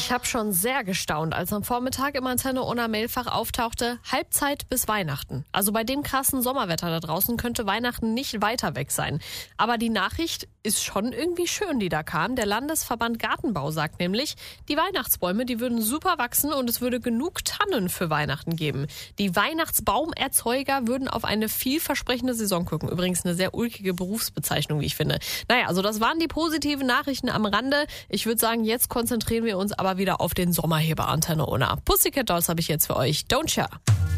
Ich habe schon sehr gestaunt, als am Vormittag im Antenne-Ona-Mailfach auftauchte, Halbzeit bis Weihnachten. Also bei dem krassen Sommerwetter da draußen könnte Weihnachten nicht weiter weg sein. Aber die Nachricht ist schon irgendwie schön, die da kam. Der Landesverband Gartenbau sagt nämlich, die Weihnachtsbäume, die würden super wachsen und es würde genug Tannen für Weihnachten geben. Die Weihnachtsbaumerzeuger würden auf eine vielversprechende Saison gucken. Übrigens eine sehr ulkige Berufsbezeichnung, wie ich finde. Naja, also das waren die positiven Nachrichten am Rande. Ich würde sagen, jetzt konzentrieren wir uns aber wieder auf den Sommer hier bei Antenne Ona. Pussycat Dolls habe ich jetzt für euch. Don't Share.